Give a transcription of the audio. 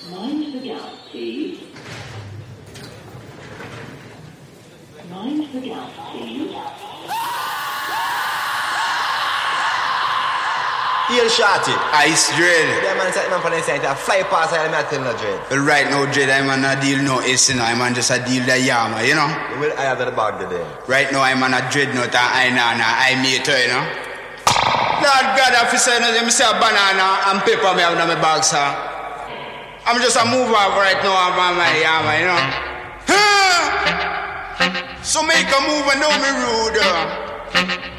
Mind the gap, please. Mind the gap, please. Heel shotty. Ice Dread. Yeah, man, set man for the center. Fly past I am not telling no Dread. But right now, Dread, I'm on a deal no ace, you know. I'm on just a deal the yama, you know. You will I have the bag today. Right now, I'm on a Dreadnought and I meter, you know. Lord God, officer, you know, let me say a banana and paper me have in my bag, sir. I'm just a move off right now, I'm on my yama, you know. So make a move and know me rude.